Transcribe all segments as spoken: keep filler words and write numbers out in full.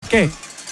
¿Qué?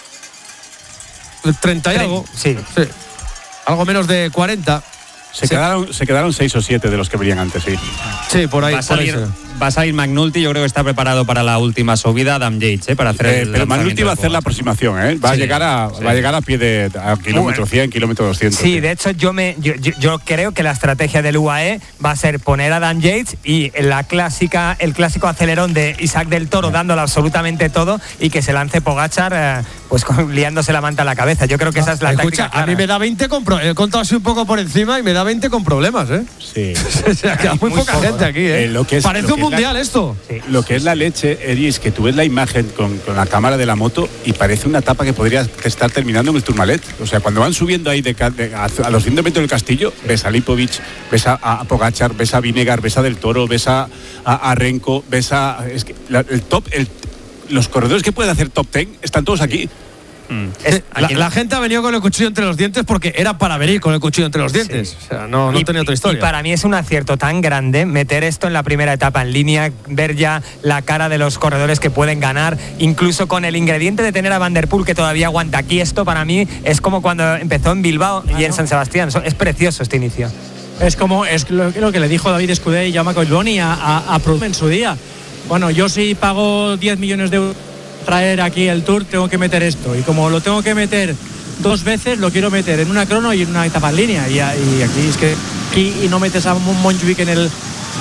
treinta y algo. Sí. sí. Algo menos de cuarenta. Se, sí. quedaron, se quedaron seis o siete de los que venían antes, sí. Sí, por ahí. Va a salir, por ahí va a salir McNulty, yo creo que está preparado para la última subida, Adam Yates, ¿eh? Para hacer Eh, el pero McNulty va a hacer la lanzamiento aproximación, ¿eh? Va, Sí, a llegar a, sí. va a llegar a pie de a kilómetro cien, kilómetro doscientos. Sí, de hecho yo me yo, yo, yo creo que la estrategia del U A E va a ser poner a Dan Yates y la clásica el clásico acelerón de Isaac del Toro dándolo absolutamente todo y que se lance Pogačar eh, pues con, liándose la manta a la cabeza. Yo creo que esa es la Escucha, táctica clara. a mí me da veinte con pro- he contado así un poco por encima y me da veinte con problemas, ¿eh? Sí. O sea, queda muy, Muy poca poco, gente aquí, ¿eh? Eh, lo que es- Parece lo un que es la- mundial esto. Sí. Lo que es la leche, Eddie, es que tú ves la imagen con, con la cámara de la moto y parece una etapa que podría estar terminando en el Tourmalet. O sea, cuando van subiendo ahí de, de, a, a los cien metros del castillo, ves a Lipovic, ves a, a Pogačar, ves a Vinegar, ves a Del Toro, ves a, a, a Renko, ves a... Es que la, el top, el, los corredores que pueden hacer top ten están todos aquí. Mm. Es- la, Aquí- la gente ha venido con el cuchillo entre los dientes porque era para venir con el cuchillo entre los dientes. Sí. O sea, no, no y, tenía otra historia. Y para mí es un acierto tan grande meter esto en la primera etapa en línea, ver ya la cara de los corredores que pueden ganar, incluso con el ingrediente de tener a Van der Poel que todavía aguanta. Aquí esto para mí es como cuando empezó en Bilbao y en San Sebastián. So- Es precioso este inicio. Es como es lo, lo que le dijo David Escudé y Jaume Collboni a, a, a Proust en su día. Bueno, yo si pago diez millones de euros traer aquí el Tour, tengo que meter esto. Y como lo tengo que meter dos veces, lo quiero meter en una crono y en una etapa en línea. Y, y aquí es que aquí y no metes a Montjuic en el...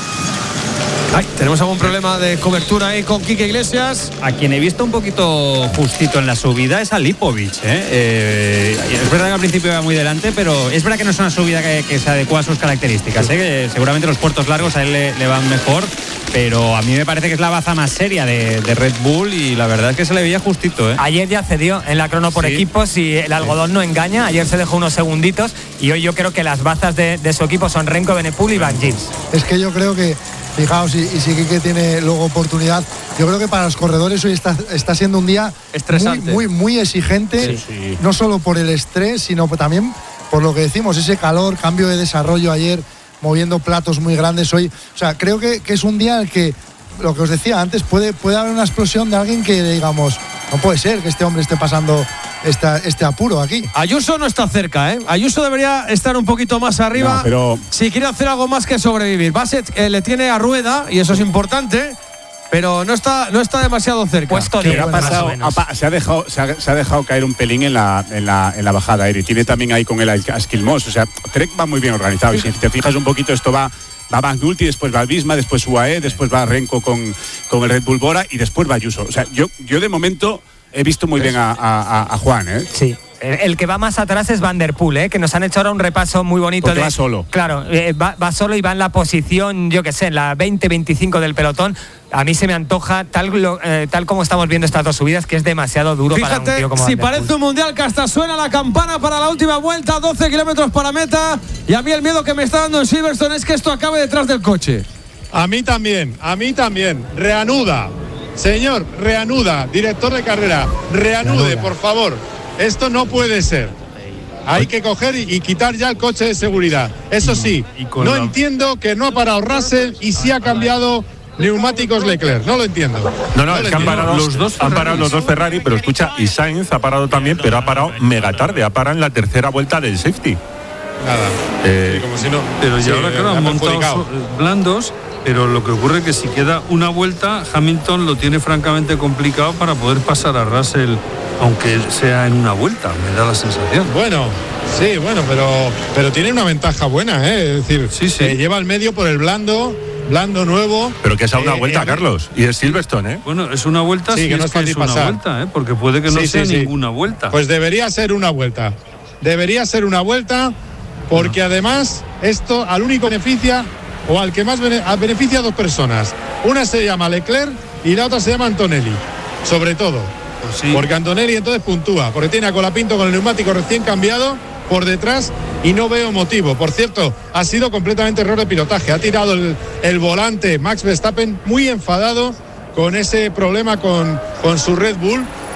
Ay, tenemos algún problema de cobertura ahí con Quique Iglesias. A quien he visto un poquito justito en la subida es a Lipovic, ¿eh? Eh, es verdad que al principio iba muy delante, pero es verdad que no es una subida que, que se adecua a sus características, ¿eh? Que seguramente los puertos largos a él le, le van mejor, pero a mí me parece que es la baza más seria de, de Red Bull y la verdad es que se le veía justito, ¿eh? Ayer ya cedió en la crono por Sí. equipos y el algodón no engaña. Ayer se dejó unos segunditos y hoy yo creo que las bazas de, de su equipo son Renko, Benepul y Van Gils. Es que yo creo que, fijaos, y, y si Quique tiene luego oportunidad, yo creo que para los corredores hoy está, está siendo un día Estresante. muy, muy, muy exigente, Sí, sí. no solo por el estrés, sino también por lo que decimos, ese calor, cambio de desarrollo ayer, moviendo platos muy grandes hoy. O sea, creo que, que es un día en el que, lo que os decía antes, puede, puede haber una explosión de alguien que digamos, no puede ser que este hombre esté pasando esta, este apuro aquí. Ayuso no está cerca, ¿eh? Ayuso debería estar un poquito más arriba No, pero- si quiere hacer algo más que sobrevivir. Bassett eh, le tiene a Rueda y eso es importante, pero no está, no está demasiado cerca. Puesto Qué diez, Ha bueno, más pasado- o menos. ha pa- se, ha dejado, se, ha, se ha dejado caer un pelín en la, en la, en la bajada, Eri. Tiene también ahí con el Asquilmos. O sea, Trek va muy bien organizado. Y si te fijas un poquito, esto va, va McNulty, después va Visma, después U A E, después va Renko con, con el Red Bull Bora y después va Ayuso. O sea, yo, yo de momento he visto muy bien a, a, a Juan, ¿eh? Sí. El, el que va más atrás es Van der Poel, ¿eh? Que nos han hecho ahora un repaso muy bonito. Porque de, va solo. Claro, eh, va, va solo y va en la posición, yo qué sé, en la veinte veinticinco del pelotón. A mí se me antoja, tal, lo- eh, tal como estamos viendo estas dos subidas, que es demasiado duro para un Fíjate, tío como si Van der Poel. parece un mundial que hasta suena la campana para la última vuelta, doce kilómetros para meta. Y a mí el miedo que me está dando en Silverstone es que esto acabe detrás del coche. A mí también, a mí también. Reanuda. Señor, reanuda. Director de carrera, reanude, Reanuda. por favor. Esto no puede ser. Hay que coger y, y quitar ya el coche de seguridad. Eso sí, Y con no la- entiendo que no ha parado Russell y sí ha cambiado neumáticos Leclerc. No lo entiendo. No, no, lo es que han entiendo. parado los dos, han parado los dos Ferrari, pero escucha, y Sainz ha parado también, pero ha parado mega tarde, ha parado en la tercera vuelta del safety. Nada. Eh, Como si no. Pero Sí, ya ahora, claro, ha han montado perjudicado. so- blandos, pero lo que ocurre es que si queda una vuelta, Hamilton lo tiene francamente complicado para poder pasar a Russell, aunque sea en una vuelta, me da la sensación. Bueno, sí, bueno, pero, pero tiene una ventaja buena, ¿eh? Es decir, Sí, sí. eh, lleva el medio por el blando, blando nuevo. pero que es a una Eh, vuelta, eh, Carlos, y es Silverstone, ¿eh? Bueno, es una vuelta, Sí, sí, que no es es que fácil es una pasar. vuelta, ¿eh? Porque puede que no Sí, sea sí, sí. ninguna vuelta. Pues debería ser una vuelta. Debería ser una vuelta porque además esto al único beneficia o al que más bene- a- beneficia a dos personas. Una se llama Leclerc y la otra se llama Antonelli. Sobre todo. Pues sí. Porque Antonelli entonces puntúa. Porque tiene a Colapinto con el neumático recién cambiado por detrás y no veo motivo. Por cierto, ha sido completamente error de pilotaje. Ha tirado el, el volante Max Verstappen muy enfadado con ese problema con, con su Red Bull.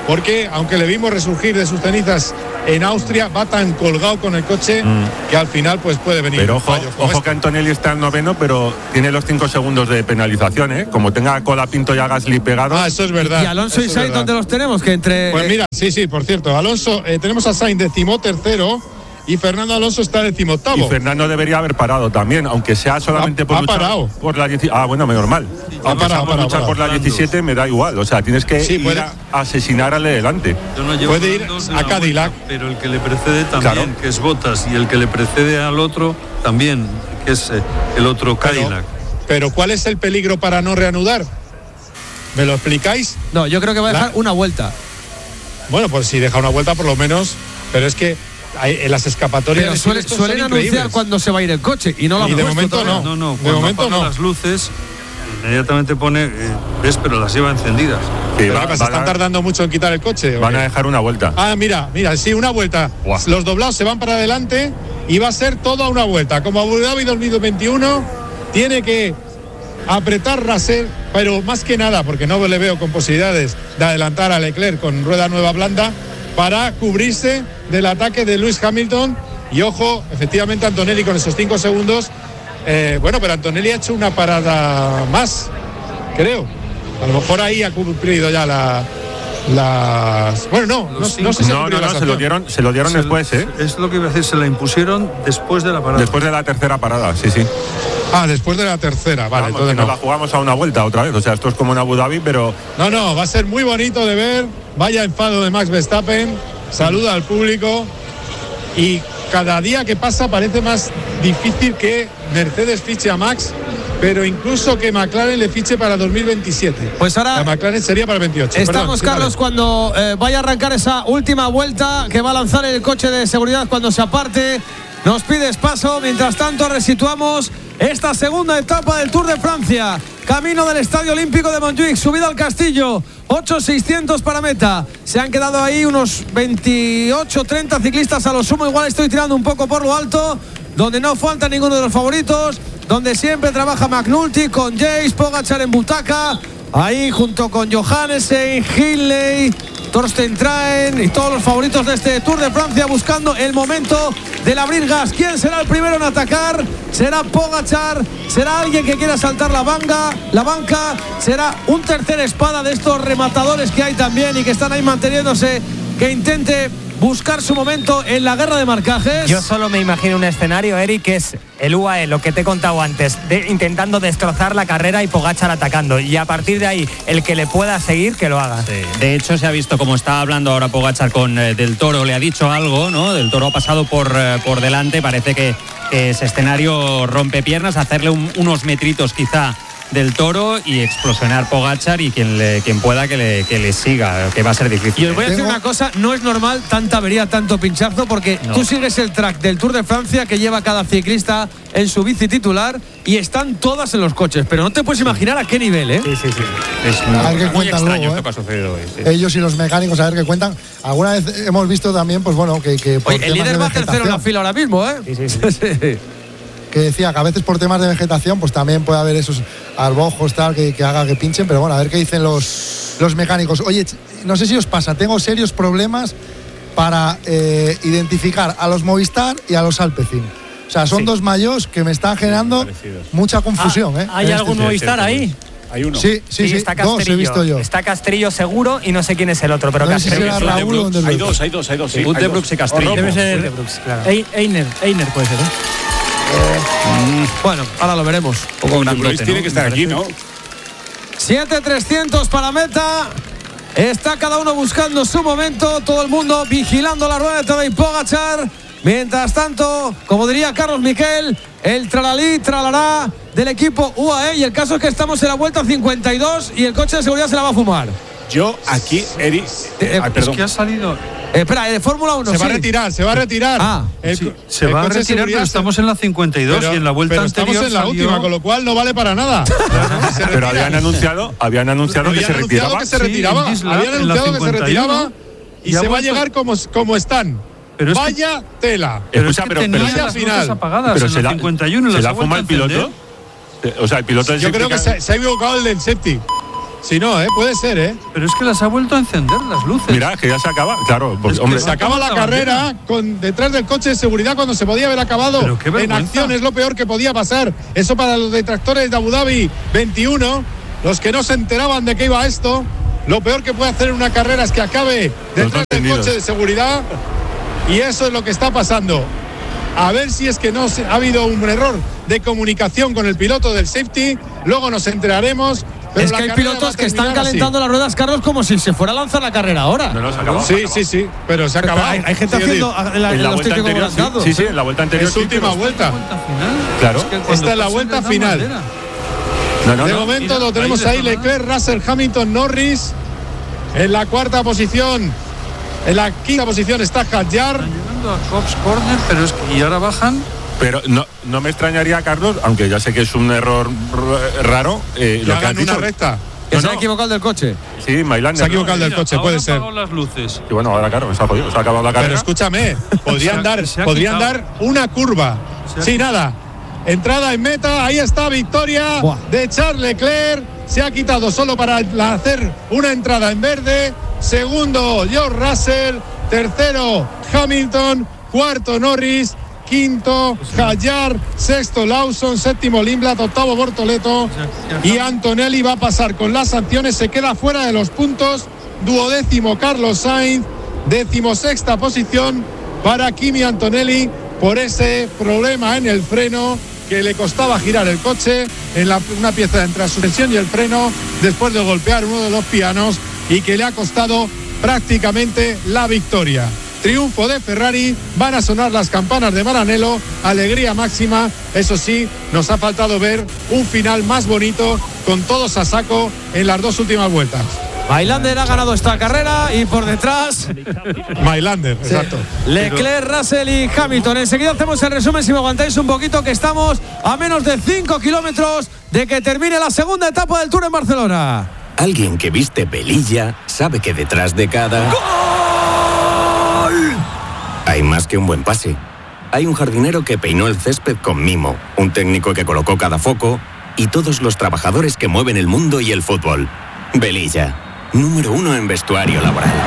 porque aunque le vimos resurgir de sus cenizas en Austria, va tan colgado con el coche mm. que al final pues puede venir. Pero ojo, ojo este. que Antonelli está en noveno, pero tiene los cinco segundos de penalización, ¿eh? Como tenga Colapinto y a Gasly pegados. Ah, eso es verdad. ¿Y Alonso y Sainz dónde los tenemos? Que entre. Pues mira, sí, sí, por cierto, Alonso, eh, tenemos a Sainz decimotercero y Fernando Alonso está decimoctavo. Y Fernando debería haber parado también, aunque sea solamente ha, por ha luchar parado. por la diecisiete. Ah, bueno, normal. Ha aunque parado, sea por parado, luchar parado. por la diecisiete me da igual. O sea, tienes que sí, ir puede, a asesinar al de delante. No puede ir a Cadillac. Vuelta, pero el que le precede también, claro. que es Bottas, y el que le precede al otro también, que es eh, el otro Cadillac. Pero, pero ¿cuál es el peligro para no reanudar? ¿Me lo explicáis? No, yo creo que va a dejar la... una vuelta. Bueno, pues si deja una vuelta por lo menos, pero es que hay, en las escapatorias pero suele, suelen anunciar cuando se va a ir el coche y no lo y de momento no. no, no, de momento no. Las luces inmediatamente pone, eh, ves, pero las lleva encendidas. Sí, va, ¿Están a, tardando mucho en quitar el coche? Van a dejar una vuelta. Ah, mira, mira, sí, una vuelta. Buah. Los doblados se van para adelante y va a ser toda una vuelta. Como Abu Dhabi dos mil veintiuno, tiene que apretar Russell, pero más que nada, porque no le veo con posibilidades de adelantar a Leclerc con rueda nueva blanda, para cubrirse del ataque de Lewis Hamilton. Y ojo, efectivamente Antonelli con esos cinco segundos. Eh, bueno, pero Antonelli ha hecho una parada más, creo. A lo mejor ahí ha cumplido ya la, las. Bueno, no, no, no sé si no, no, no se lo dieron, se lo dieron se después, ¿eh? Es lo que iba a decir, se la impusieron después de la parada. Después de la tercera parada, sí, sí. Ah, después de la tercera, vale. Vamos, entonces no no. la jugamos a una vuelta otra vez. O sea, esto es como en Abu Dhabi, pero. No, no, va a ser muy bonito de ver. Vaya enfado de Max Verstappen. Saluda al público. Y cada día que pasa parece más difícil que Mercedes fiche a Max, pero incluso que McLaren le fiche para dos mil veintisiete. Pues ahora. La McLaren sería para veintiocho. Estamos, Perdón, Carlos, sí, vale. cuando eh, vaya a arrancar esa última vuelta que va a lanzar el coche de seguridad cuando se aparte. Nos pides paso. Mientras tanto, resituamos esta segunda etapa del Tour de Francia. Camino del Estadio Olímpico de Montjuic, subida al Castillo, ocho seiscientos para meta. Se han quedado ahí unos veintiocho treinta ciclistas a lo sumo. Igual estoy tirando un poco por lo alto, donde no falta ninguno de los favoritos, donde siempre trabaja McNulty con Jace, Pogačar en butaca, ahí junto con Johannesen, Hindley, Torsten Traen y todos los favoritos de este Tour de Francia, buscando el momento del abrir gas. ¿Quién será el primero en atacar? ¿Será Pogačar? ¿Será alguien que quiera saltar la banca? ¿La banca? ¿Será un tercer espada de estos rematadores que hay también y que están ahí manteniéndose, que intente buscar su momento en la guerra de marcajes? Yo solo me imagino un escenario, Eric, que es el U A E, lo que te he contado antes, de, intentando destrozar la carrera y Pogačar atacando. Y a partir de ahí, el que le pueda seguir, que lo haga. Sí. De hecho, se ha visto como está hablando ahora Pogačar con eh, Del Toro, le ha dicho algo, ¿no? Del Toro ha pasado por, eh, por delante, parece que, que ese escenario rompe piernas, hacerle un, unos metritos quizá Del Toro y explosionar Pogačar, y quien, le, quien pueda que le, que le siga, que va a ser difícil. Y os voy a decir una cosa, no es normal tanta avería, tanto pinchazo, porque no. Tú sigues el track del Tour de Francia que lleva cada ciclista en su bici titular y están todas en los coches, pero no te puedes imaginar a qué nivel, ¿eh? Sí, sí, sí. Es muy, a ver qué muy cuentan extraño luego, esto ¿eh? que ha sucedido hoy. Sí. Ellos y los mecánicos, a ver qué cuentan. Alguna vez hemos visto también, pues bueno, que... que por Oye, el líder va tercero en la fila ahora mismo, ¿eh? Sí, sí, sí. sí. Que decía que a veces por temas de vegetación pues también puede haber esos arbojos tal que, que haga que pinchen, pero bueno, a ver qué dicen los, los mecánicos. Oye, no sé si os pasa, tengo serios problemas para eh, identificar a los Movistar y a los Alpecin. O sea, son sí. dos mayos que me están generando sí, mucha confusión. Ah, ¿eh? ¿Hay algún este Movistar ahí? Hay uno. Sí, sí, sí, sí. Está dos he visto yo. Está Castrillo seguro y no sé quién es el otro, pero no sé Castrillo. si será Raúl o hay dos, hay dos, hay dos. Sí, Brooks y Castrillo. Debe ser claro. Einer, Einer puede ser, ¿eh? Eh, bueno, ahora lo veremos. Un poco grandote, ¿no? Tiene que estar aquí, ¿no? siete trescientos para meta. Está cada uno buscando su momento. Todo el mundo vigilando la rueda de Tadej Pogačar. Mientras tanto, como diría Carlos Miquel, el tralalí, tralará del equipo U A E. Y el caso es que estamos en la vuelta cincuenta y dos y el coche de seguridad se la va a fumar. Yo aquí, Eric. Eh, Ay, perdón. Es que ha salido. Eh, espera, de Fórmula uno. Se sí. va a retirar, se va a retirar. Ah, el, sí, se el va a coche de retirar, pero estamos en la cincuenta y dos pero, y en la vuelta pero anterior estamos en la salió... última, con lo cual no vale para nada. Pero habían anunciado, habían anunciado que se retiraba. Que se retiraba. Sí, en habían en anunciado que se retiraba y, y se va vuelto... a llegar como, como están. Pero es Vaya que, tela. Pero Escucha, es que pero, tenía pero, las final. luces apagadas pero en se la la, cincuenta y uno. ¿Se ¿Se la fuma el piloto? O sea, el piloto del Yo creo que se, se ha equivocado el del safety. Si no, ¿eh? Puede ser, ¿eh? Pero es que las ha vuelto a encender las luces. Mira, que ya se acaba. Claro, porque, Es que hombre. Se acaba la carrera con, detrás del coche de seguridad cuando se podía haber acabado Pero qué en vergüenza. acción. Es lo peor que podía pasar. Eso para los detractores de Abu Dhabi veintiuno, los que no se enteraban de qué iba esto. Lo peor que puede hacer en una carrera es que acabe detrás del tendidos. coche de seguridad. Y eso es lo que está pasando. A ver si es que no se, ha habido un error de comunicación con el piloto del safety. Luego nos enteraremos. Pero Es la que hay carrera va pilotos a que están terminar así. calentando las ruedas, Carlos, como si se fuera a lanzar la carrera ahora. No, no, se acabó. Sí, sí, sí, pero se ha Pero acabado. hay, hay gente Sigue haciendo decir, en la, En en la los vuelta típicos anterior, sí. lanzados. Sí, sí, en la vuelta anterior. Es su sí, última pero- vuelta. ¿Vuelta final? Claro. Es que cuando Esta es la pasen vuelta les dan final. bandera. No, no, De no. momento Mira, lo tenemos ahí ahí, les Leclerc, Russell, Hamilton, Norris. En la cuarta posición, en la quinta posición está Hadjar. Están llegando a Cops Corner, pero es que y ahora bajan. Pero no, no me extrañaría, Carlos, aunque ya sé que es un error r- raro, eh, Que lo que has hagan una dicho. recta. Que No, se ha no. equivocado del coche. Sí, Mailander. Se ha ¿no? equivocado del Mira, coche, ahora puede han ser. apagado las luces. Y bueno, ahora claro, se ha jodido, se ha acabado la Pero carrera. escúchame, podrían Se ha- dar, se ha podrían quitado. dar una curva. Se ha Sí, quitado. nada. Entrada en meta, ahí está victoria Buah. de Charles Leclerc. Se ha quitado solo para la- hacer una entrada en verde. Segundo, George Russell. Tercero, Hamilton. Cuarto, Norris. Quinto, Hadjar. Sexto, Lawson. Séptimo, Lindblad. Octavo, Bortoleto. Y Antonelli va a pasar con las sanciones. Se queda fuera de los puntos. Duodécimo, Carlos Sainz. Decimosexta posición para Kimi Antonelli por ese problema en el freno que le costaba girar el coche en la, una pieza entre la suspensión y el freno después de golpear uno de los pianos y que le ha costado prácticamente la victoria. Triunfo de Ferrari, van a sonar las campanas de Maranello, alegría máxima. Eso sí, nos ha faltado ver un final más bonito con todos a saco en las dos últimas vueltas. Mailander ha ganado esta carrera y por detrás Mailander, exacto. Leclerc, Russell y Hamilton. Enseguida hacemos el resumen, si me aguantáis un poquito, que estamos a menos de cinco kilómetros de que termine la segunda etapa del Tour en Barcelona. Alguien que viste velilla sabe que detrás de cada... ¡Gol! Hay más que un buen pase. Hay un jardinero que peinó el césped con mimo, un técnico que colocó cada foco y todos los trabajadores que mueven el mundo y el fútbol. Velilla, número uno en vestuario laboral.